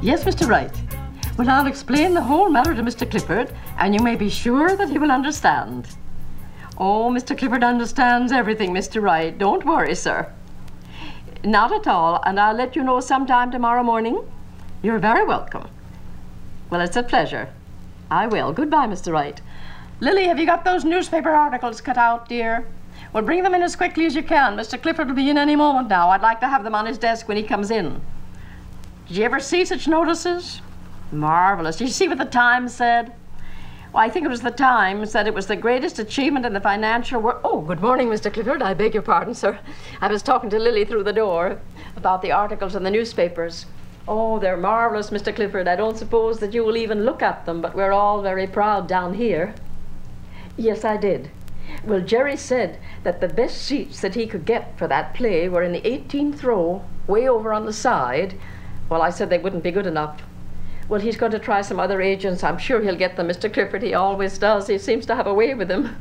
Yes, Mr. Wright. Well, I'll explain the whole matter to Mr. Clifford, and you may be sure that he will understand. Oh, Mr. Clifford understands everything, Mr. Wright. Don't worry, sir. Not at all, and I'll let you know sometime tomorrow morning. You're very welcome. Well, it's a pleasure. I will. Goodbye, Mr. Wright. Lily, have you got those newspaper articles cut out, dear? Well, bring them in as quickly as you can. Mr. Clifford will be in any moment now. I'd like to have them on his desk when he comes in. Did you ever see such notices? Marvelous. Did you see what the Times said? Well, I think it was the Times said it was the greatest achievement in the financial world. Oh, good morning, Mr. Clifford. I beg your pardon, sir. I was talking to Lily through the door about the articles in the newspapers. Oh, they're marvelous, Mr. Clifford. I don't suppose that you will even look at them, but we're all very proud down here. Yes, I did. Well, Jerry said that the best seats that he could get for that play were in the 18th row, way over on the side. Well, I said they wouldn't be good enough. Well, he's going to try some other agents. I'm sure he'll get them, Mr. Clifford. He always does. He seems to have a way with them.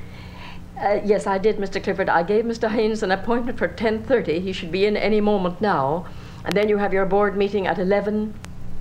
Yes, I did, Mr. Clifford. I gave Mr. Haynes an appointment for 10:30. He should be in any moment now. And then you have your board meeting at 11.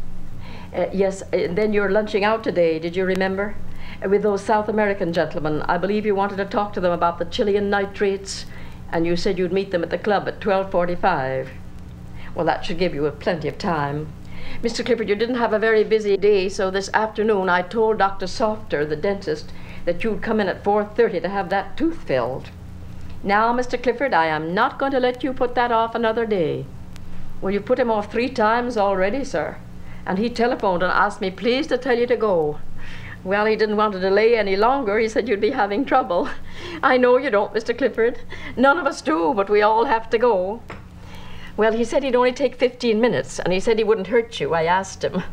Yes, then you're lunching out today, did you remember? With those South American gentlemen. I believe you wanted to talk to them about the Chilean nitrates, and you said you'd meet them at the club at 12:45. Well, that should give you plenty of time. Mr. Clifford, you didn't have a very busy day, so this afternoon I told Dr. Softer, the dentist, that you'd come in at 4:30 to have that tooth filled. Now, Mr. Clifford, I am not going to let you put that off another day. Well, you've put him off 3 times already, sir. And he telephoned and asked me please to tell you to go. Well, he didn't want to delay any longer. He said you'd be having trouble. I know you don't, Mr. Clifford. None of us do, but we all have to go. Well, he said he'd only take 15 minutes, and he said he wouldn't hurt you. I asked him.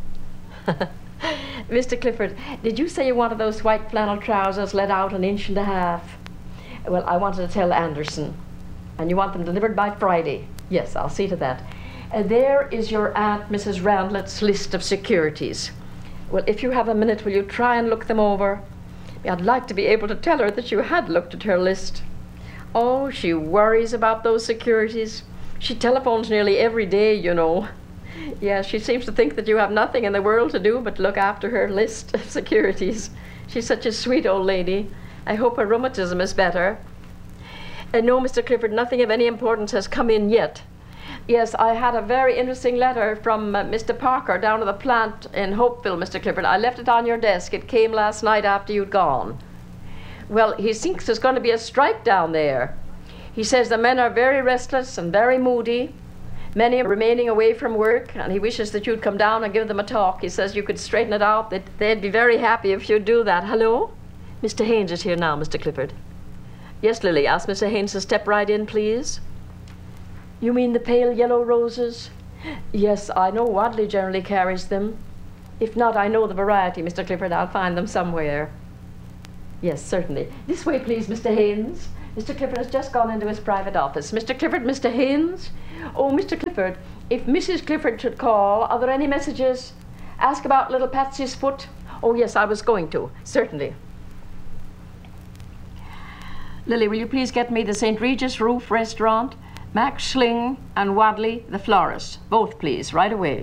Mr. Clifford, did you say you wanted those white flannel trousers let out 1.5 inches? Well, I wanted to tell Anderson. And you want them delivered by Friday? Yes, I'll see to that. There is your Aunt Mrs. Randlett's list of securities. Well, if you have a minute, will you try and look them over? I'd like to be able to tell her that you had looked at her list. Oh, she worries about those securities. She telephones nearly every day, you know. Yeah, she seems to think that you have nothing in the world to do but look after her list of securities. She's such a sweet old lady. I hope her rheumatism is better. No, Mr. Clifford, nothing of any importance has come in yet. Yes, I had a very interesting letter from Mr. Parker down at the plant in Hopeville, Mr. Clifford. I left it on your desk. It came last night after you'd gone. Well, he thinks there's going to be a strike down there. He says the men are very restless and very moody, many are remaining away from work, and he wishes that you'd come down and give them a talk. He says you could straighten it out. They'd be very happy if you'd do that. Hello? Mr. Haynes is here now, Mr. Clifford. Yes, Lily, ask Mr. Haynes to step right in, please. You mean the pale yellow roses? Yes, I know Wadley generally carries them. If not, I know the variety, Mr. Clifford. I'll find them somewhere. Yes, certainly. This way, please, Mr. Haynes. Mr. Clifford has just gone into his private office. Mr. Clifford, Mr. Haynes? Oh, Mr. Clifford, if Mrs. Clifford should call, are there any messages? Ask about little Patsy's foot. Oh, yes, I was going to. Certainly. Lily, will you please get me the St. Regis Roof restaurant, Max Schling and Wadley, the florist. Both, please, right away.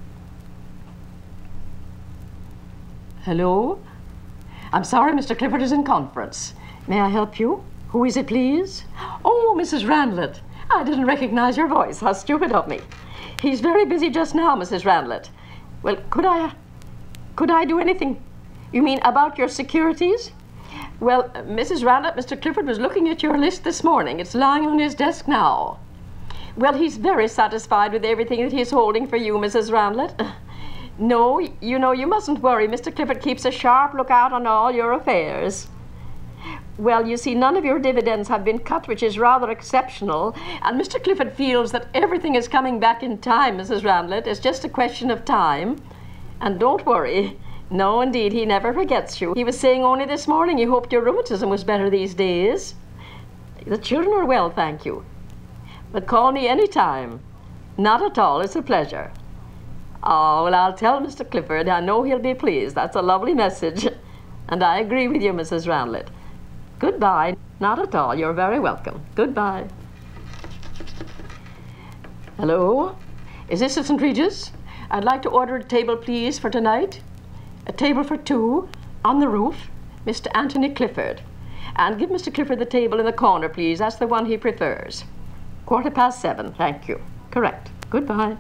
Hello? I'm sorry, Mr. Clifford is in conference. May I help you? Who is it, please? Oh, Mrs. Randlett. I didn't recognize your voice. How stupid of me. He's very busy just now, Mrs. Randlett. Well, could I do anything? You mean about your securities? Well, Mrs. Randlett, Mr. Clifford was looking at your list this morning. It's lying on his desk now. Well, he's very satisfied with everything that he's holding for you, Mrs. Randlett. No, you know, you mustn't worry. Mr. Clifford keeps a sharp lookout on all your affairs. Well, you see, none of your dividends have been cut, which is rather exceptional, and Mr. Clifford feels that everything is coming back in time, Mrs. Randlett. It's just a question of time. And don't worry. No, indeed, he never forgets you. He was saying only this morning he hoped your rheumatism was better these days. The children are well, thank you. But call me any time. Not at all. It's a pleasure. Oh, well, I'll tell Mr. Clifford. I know he'll be pleased. That's a lovely message. And I agree with you, Mrs. Randlett. Goodbye. Not at all. You're very welcome. Goodbye. Hello? Is this St. Regis? I'd like to order a table, please, for tonight. A table for two on the roof, Mr. Anthony Clifford. And give Mr. Clifford the table in the corner, please. That's the one he prefers. 7:15, thank you. Correct. Goodbye.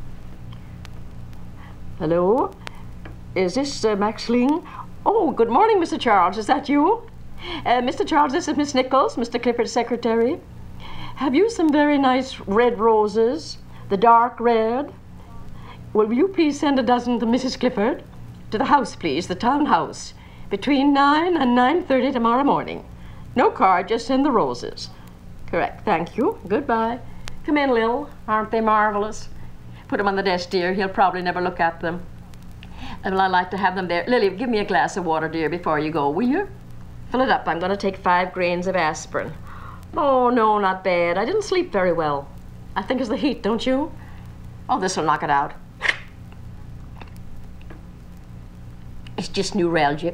Hello? Is this Max Ling? Oh, good morning, Mr. Charles. Is that you? Mr. Charles, this is Miss Nichols, Mr. Clifford's secretary. Have you some very nice red roses? The dark red? Will you please send a dozen to Mrs. Clifford? To the house, please, the townhouse. Between 9 and 9:30 tomorrow morning. No card, just send the roses. Correct, thank you. Goodbye. Come in, Lil. Aren't they marvelous? Put them on the desk, dear. He'll probably never look at them. Well, I like to have them there. Lily, give me a glass of water, dear, before you go, will you? Fill it up. I'm going to take 5 grains of aspirin. Oh, no, not bad. I didn't sleep very well. I think it's the heat, don't you? Oh, this will knock it out. It's just neuralgia.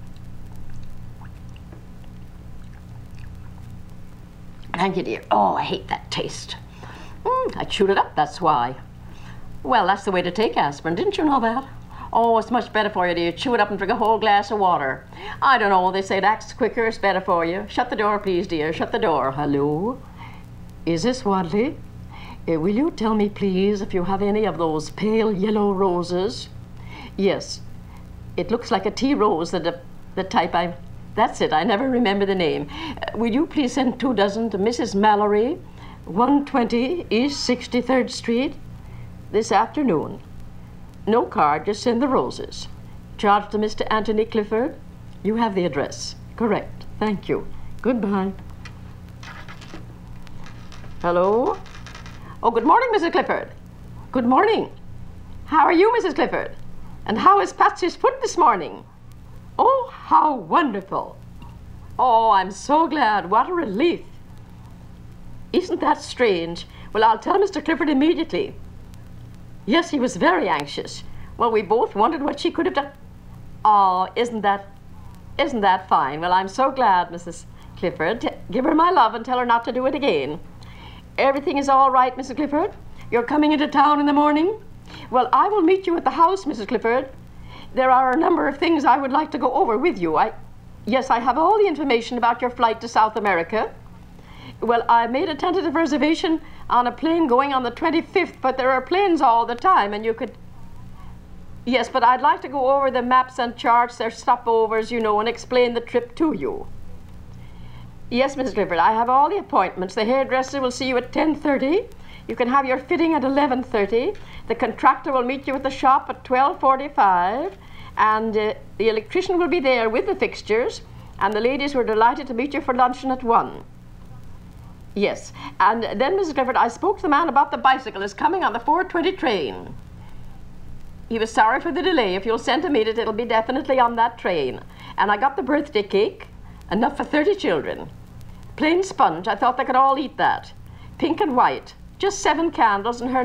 Thank you, dear. Oh, I hate that taste. I chewed it up, that's why. Well, that's the way to take aspirin. Didn't you know that? Oh, it's much better for you, dear. Chew it up and drink a whole glass of water. I don't know. They say it acts quicker. It's better for you. Shut the door, please, dear. Shut the door. Hello? Is this Wadley? Will you tell me, please, if you have any of those pale yellow roses? Yes. It looks like a tea rose, the type I... That's it. I never remember the name. Will you please send 2 dozen to Mrs. Mallory, 120 East 63rd Street, this afternoon? No card, just send the roses. Charge to Mr. Anthony Clifford. You have the address. Correct. Thank you. Goodbye. Hello? Oh, good morning, Mrs. Clifford. Good morning. How are you, Mrs. Clifford? And how is Patsy's foot this morning? Oh, how wonderful. Oh, I'm so glad. What a relief. Isn't that strange? Well, I'll tell Mr. Clifford immediately. Yes, he was very anxious. Well, we both wondered what she could have done. Oh, isn't that fine? Well, I'm so glad, Mrs. Clifford. Give her my love and tell her not to do it again. Everything is all right, Mrs. Clifford? You're coming into town in the morning? Well, I will meet you at the house, Mrs. Clifford. There are a number of things I would like to go over with you. Yes, I have all the information about your flight to South America. Well, I made a tentative reservation on a plane going on the 25th, but there are planes all the time, and you could... Yes, but I'd like to go over the maps and charts, their stopovers, you know, and explain the trip to you. Yes, Mrs. Clifford, I have all the appointments. The hairdresser will see you at 10:30. You can have your fitting at 11:30. The contractor will meet you at the shop at 12:45. And the electrician will be there with the fixtures. And the ladies were delighted to meet you for luncheon at 1. Yes, and then, Mrs. Clifford, I spoke to the man about the bicycle. It's coming on the 4:20 train. He was sorry for the delay. If you'll send him it, it'll be definitely on that train. And I got the birthday cake, enough for 30 children. Plain sponge, I thought they could all eat that. Pink and white, just 7 candles, and her